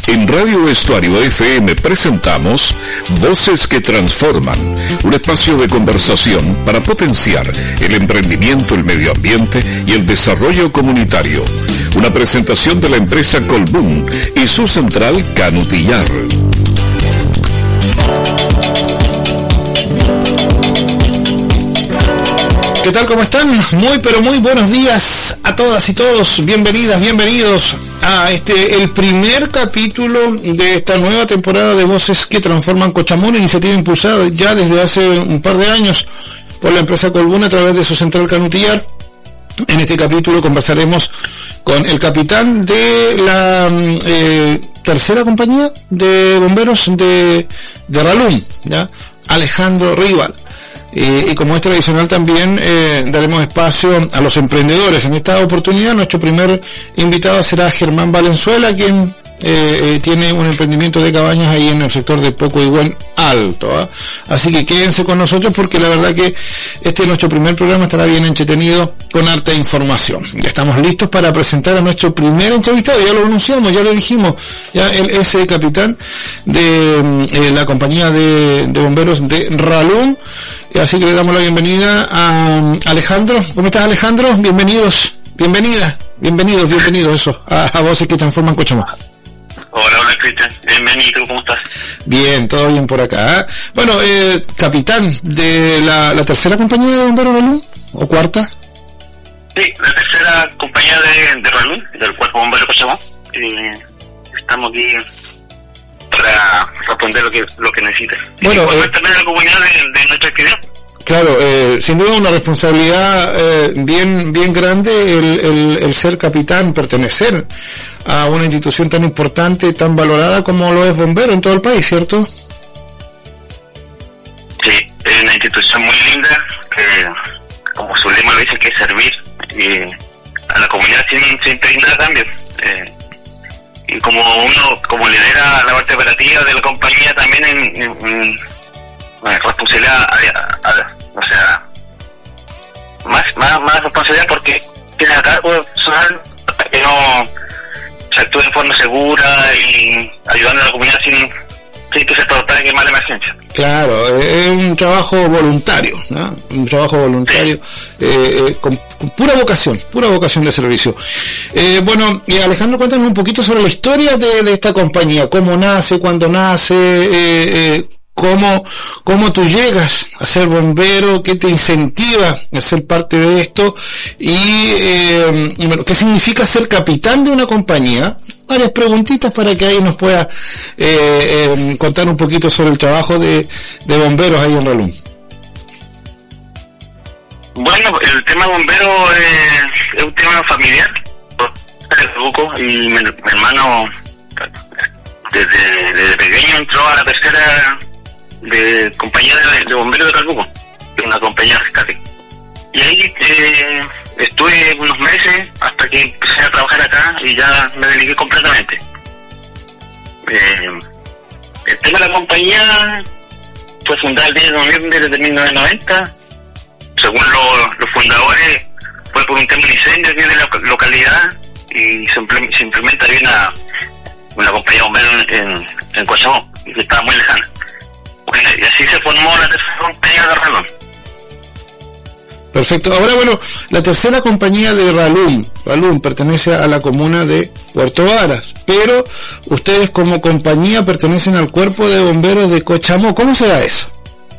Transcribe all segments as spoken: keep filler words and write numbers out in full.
En Radio Estuario F M presentamos Voces que Transforman, un espacio de conversación para potenciar el emprendimiento, el medio ambiente y el desarrollo comunitario. Una presentación de la empresa Colbún y su central Canutillar. ¿Qué tal? ¿Cómo están? Muy pero muy buenos días a todas y todos. Bienvenidas, bienvenidos a este el primer capítulo de esta nueva temporada de Voces que Transforman Cochamó, una iniciativa impulsada ya desde hace un par de años por la empresa Colbún a través de su central Canutillar. En este capítulo conversaremos con el capitán de la eh, tercera compañía de bomberos de, de Ralum, ¿ya? Alejandro Rival. Eh, y como es tradicional también eh, daremos espacio a los emprendedores. En esta oportunidad nuestro primer invitado será Germán Valenzuela, quien eh, eh, tiene un emprendimiento de cabañas ahí en el sector de Poco y Buen Alto, ¿eh? Así que quédense con nosotros porque la verdad que este nuestro primer programa estará bien entretenido con harta información. Ya estamos listos para presentar a nuestro primer entrevistado, ya lo anunciamos, ya lo dijimos, ya él es el capitán de eh, la compañía de, de bomberos de Ralum. Así que le damos la bienvenida a Alejandro. ¿Cómo estás, Alejandro? Bienvenidos, bienvenida, bienvenidos, bienvenidos, eso, a, a Voces que Transforman Cochamó. Hola, hola, Cristian. Bienvenido, ¿cómo estás? Bien, todo bien por acá. ¿eh? Bueno, eh, capitán de la, la tercera compañía de bomberos de Ralum, ¿o cuarta? Sí, la tercera compañía de, de Ralum, del Cuerpo Bombero de Cochamó. Eh, estamos aquí para responder lo que lo que necesites. Bueno, y eh, también la comunidad de, de nuestra actividad. Claro, eh, sin duda una responsabilidad eh, bien bien grande el, el, el ser capitán, pertenecer a una institución tan importante, tan valorada como lo es Bombero en todo el país, ¿cierto? Sí, es una institución muy linda que, como su lema lo dice, que es servir y a la comunidad sin, sin pedir nada a cambio. Eh, y como uno, como lidera la parte operativa de la compañía, también en, en, en bueno, responsabilidad, a, a, o sea, más, más, más responsabilidad porque tiene a cargo personal para que no se actúe en forma segura y ayudando a la comunidad sin, sin que se propague mala emergencia. Claro, es un trabajo voluntario, ¿no? Un trabajo voluntario eh, eh, con, con pura vocación, pura vocación de servicio. Eh, bueno, y Alejandro, cuéntanos un poquito sobre la historia de, de esta compañía, cómo nace, cuándo nace, eh, eh, cómo, cómo tú llegas a ser bombero, qué te incentiva a ser parte de esto y, eh, y bueno, qué significa ser capitán de una compañía. Varias preguntitas para que ahí nos pueda eh, eh, contar un poquito sobre el trabajo de, de bomberos ahí en Ralum. Bueno, el tema bombero es, es un tema familiar. Y mi, mi hermano desde, desde pequeño entró a la tercera de compañía de, de bomberos de Calbuco, de una compañía de rescate. Y ahí eh, estuve unos meses hasta que empecé a trabajar acá y ya me dediqué completamente. Eh, el tema de la compañía fue fundada el diez de noviembre de mil novecientos noventa. Según lo, los fundadores, fue por un tema de incendio aquí de la localidad y se, implementa, se implementa bien una, una compañía de bomberos en, en, en Cochamó, que estaba muy lejana. Bueno, y así se formó la tercera compañía de Ralum. Perfecto. Ahora, bueno, la tercera compañía de Ralum, Ralum pertenece a la comuna de Puerto Varas, pero ustedes como compañía pertenecen al Cuerpo de Bomberos de Cochamó. ¿Cómo se da eso?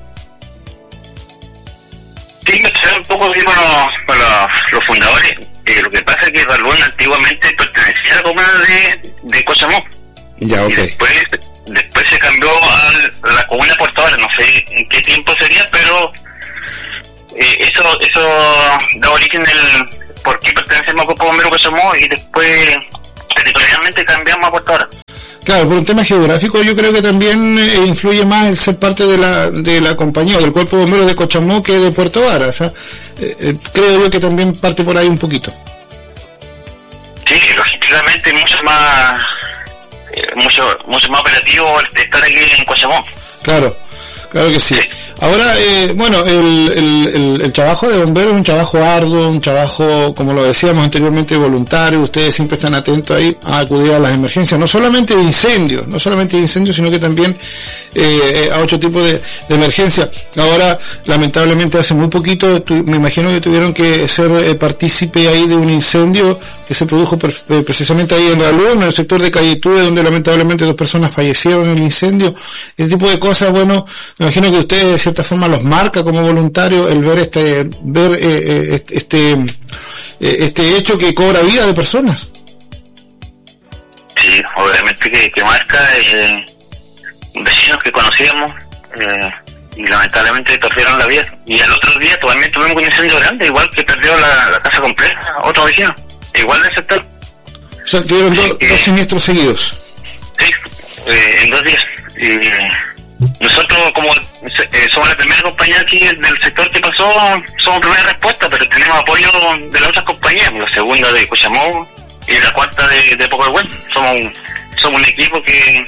Sí, me estoy un poco así con los, con los, los fundadores. Eh, lo que pasa es que Ralum antiguamente pertenecía a la comuna de, de Cochamó. Ya, ok. Y después, después se cambió a la comuna de Puerto Varas, no sé en qué tiempo sería, pero Eh, eso eso da origen el por qué pertenecemos al Cuerpo Bombero Cochamó y después territorialmente cambiamos a Puerto Varas. Claro, por un tema geográfico yo creo que también eh, influye más el ser parte de la de la compañía o del Cuerpo Bombero de Cochamó que de Puerto Varas. ¿eh? Eh, creo yo que también parte por ahí un poquito. Sí, lógicamente mucho más eh, mucho mucho más operativo estar aquí en Cochamó. Claro, claro que sí. sí. Ahora, eh, bueno, el, el, el, el trabajo de bomberos es un trabajo arduo, un trabajo, como lo decíamos anteriormente, voluntario. Ustedes siempre están atentos ahí a acudir a las emergencias, no solamente de incendios, no solamente de incendios, sino que también eh, a otro tipo de, de emergencia. Ahora, lamentablemente, hace muy poquito, tu, me imagino que tuvieron que ser eh, partícipe ahí de un incendio que se produjo per, eh, precisamente ahí en la Luz, en el sector de Calletude, donde lamentablemente dos personas fallecieron en el incendio. Ese tipo de cosas, bueno, me imagino que ustedes de cierta forma los marca como voluntario el ver este ver eh, este eh, este hecho que cobra vida de personas. Sí, obviamente que, que marca eh, vecinos que conocíamos eh, y lamentablemente perdieron la vida. Y al otro día también tuvimos un incendio grande, igual que perdió la, la casa completa, otro vecino, igual del sector. O sea, tuvieron do, eh, dos siniestros seguidos. Sí, eh, en dos días. Y nosotros, como eh, somos la primera compañía aquí del sector que pasó, somos primera respuesta, pero tenemos apoyo de las otras compañías, la segunda de Cochamó y la cuarta de, de Pocohuén. Somos un, somos un equipo que,